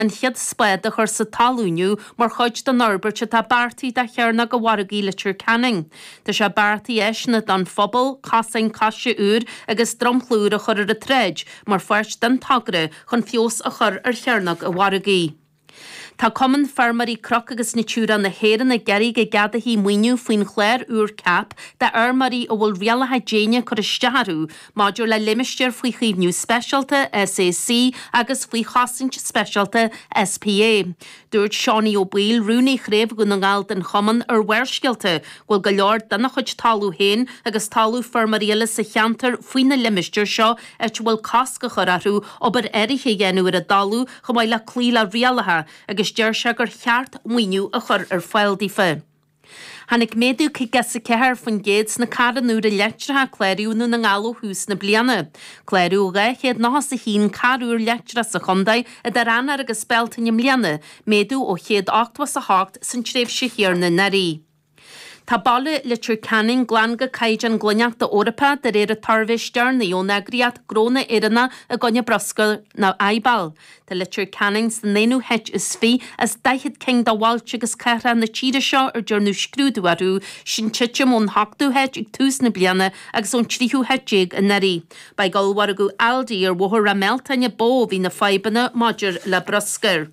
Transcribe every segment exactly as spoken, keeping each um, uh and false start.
an chiad sped a chur sa talúniu mar chuid don Norbert tá bartaí de chearna go waragaí litir canning. Tá se bartaí eisna don phobal, casain caise úr agus dromplúr a chur a tréid mar fuirt den tagre chun fios a chur ar chearnag a waragaí. Tá cumann farmarí croc agus na túra na héan na geirí go gada hí muoinú faoin chléir úr cap de armarí ó bhfuil rialathe déine chu istearú, maidir le limisteir faoi chomhnú specialta S A C agus faoi chasaint specialta S P A. Dúirt Seánaí Ó Bail rúnaí chréibh go na ngáil den chumann ar bhuirscialta bhfuil go leor dana chuid talú héin agus talú farmaríala sa cheantar faoin na limisteir seo et bhfuil casca chorarú obair éirithe dhéanú ar a dalú go mbeidh le clíla rialathe agus deir se gur cheart muoinú a chur ar fáildí fe. Hannig méadú cí gasa ceithir fan géad na caranú a leitrathe cléirúnú na ngáú hús na bliana. Cléirú ga chéad náhas a hín carúr leitra sa chundaid a de ranar agus speltainnim liana, méadú ó chéad ochtwas a hácht san tréimh si hir na narí. Tá balle litir canning glanga caid an glunneach de Orpa de réir a tarvis dearnaí ó negriad gróna éanna a gonne brosca na aibal. Tá litir canning san néú heit is fí as daichid cing da bhailte agus ceithre na tíide seo ar dearnú scrúdúarú sin tiite món hachtú heit ag tús na bliana agus ón tríú heitjéig a narí. Ba galhhar a go aldaí ar bhthir a meltainne bó hí na feibanna maidir le broscar.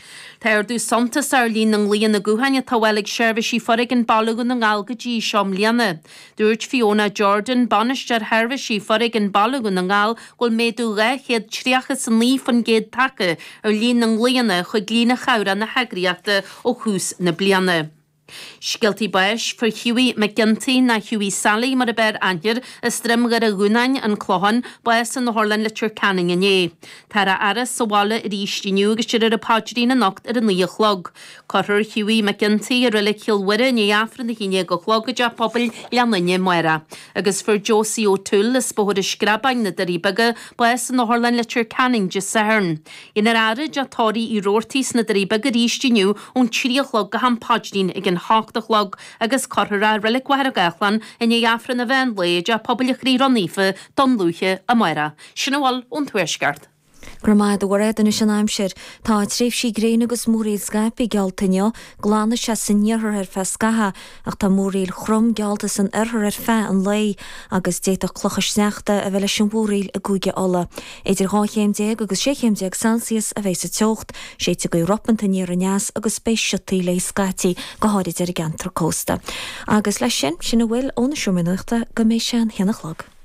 Tá dú santas ar lín an líon na gúhaine táhfuil seirbhisí forig an balagun an gáilgadí seom líana. Dúirt Fiona Jordan banisteir heirbhisí forig an balagun an gáil ghfuil méadú le chéad tríachas an lí fan géad take ar líon an líana chuig lína chara na heagriachta ó chús na bliana. Scialtí bais for Hughie McGinty na Hughie Sally mar a ber anir a strim gar a gúnain an clohan bais an na Horlan litir canning in é. Tara aras sa wala a rístiniu agus siar a páidirí na nocht ar an líochlog. Corthir Hughie McGinty a rilig hilwire in éafran na híine go chlogad pobl leanlinne muera. Agus for Josie O'Toole is bohor a sgrabain na daríbaga bais an na Horlan litir canning just sa hern. Inar ara ja tóri i rórtís na daríbaga rístiniu ón tríochlog go ham páidirín ag an háchtachlog agus corthra rilig wahar a gachlan in éafran na bhean léid a pobl a chrí ronífa don lúthe a muera. Sinna ón tuairsgart. Gramad wared in sin aimsir tá tréf sí gréin agus múréil Skype gealtainne glána se sinníar ar fescaha ach tá múréil chrum gealta san arthar ar fe an lei agus déit a clochas seachta a bheile sin múréil a gúige alla. Éidir háchéimdeag agus séchéimdeag Celsius a bhéis a teocht séite go roppantaníar a neas agus spéisiotí lei Skype go háidir ar a gantar cósta. Agus lei sin sinna bhfuil óna siúminachta go mééis sin henachlog.